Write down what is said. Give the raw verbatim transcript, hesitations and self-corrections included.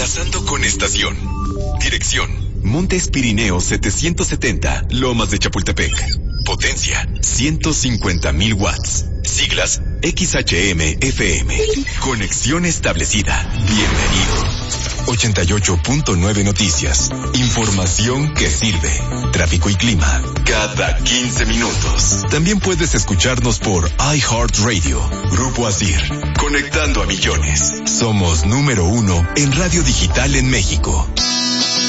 pasando con estación. Dirección: Montes Pirineos setecientos setenta, Lomas de Chapultepec. Potencia: ciento cincuenta mil watts. Siglas: X H M F M. Conexión establecida. Bienvenido. ochenta y ocho punto nueve Noticias. Información que sirve. Tráfico y clima cada quince minutos. También puedes escucharnos por iHeartRadio. Grupo Asir. Conectando a millones. Somos número uno en radio digital en México.